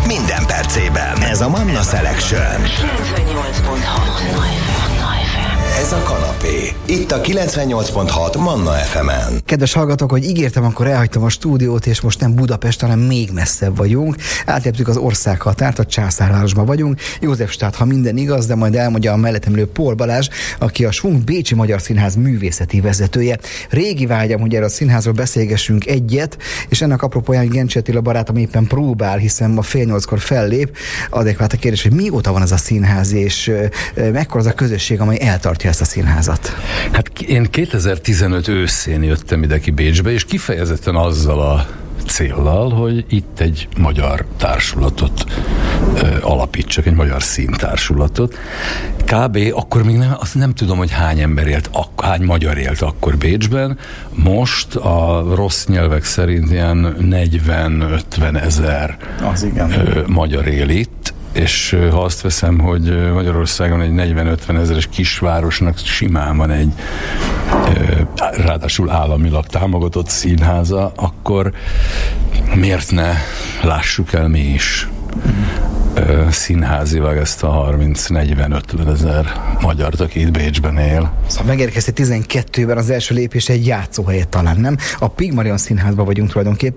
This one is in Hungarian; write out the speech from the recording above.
minden percében. Ez a Manna Selection. 98.6 Ez a kanapé. Itt a 98.6 Manna FM-en. Kedves hallgatók, hogy ígértem, akkor elhagytam a stúdiót, és most nem Budapest, hanem még messzebb vagyunk. Átléptük az országhatárt, a Császárvárosban vagyunk. Józsefstát, ha minden igaz, de majd elmondja a mellettem ülő Pól Balázs, aki a Schwung Bécsi Magyar Színház művészeti vezetője. Régi vágyam, hogy erről a színházról beszélgessünk egyet, és ennek apropóján Gencsi Attila barátom éppen próbál, hiszen ma 7:30-kor fellép. Adekvát a kérdés, hogy mióta van ez a színház, és mekkora az a közösség, amely eltartja ezt a színházat? Hát én 2015 őszén jöttem ide ki Bécsbe, és kifejezetten azzal a céllal, hogy itt egy magyar társulatot alapítsak, egy magyar színtársulatot. Kb. Akkor még nem tudom, hogy hány ember élt, hány magyar élt akkor Bécsben. Most a rossz nyelvek szerint ilyen 40-50 ezer magyar él itt, és ha azt veszem, hogy Magyarországon egy 40-50 ezeres kisvárosnak simán van egy ráadásul államilag támogatott színháza, akkor miért ne lássuk el mi is színházilag ezt a 30-40-50 ezer magyart, aki itt Bécsben él. Szóval megérkezett 12-ben az első lépés egy játszóhelyet talán, nem? A Pigmalion Színházban vagyunk tulajdonképpen.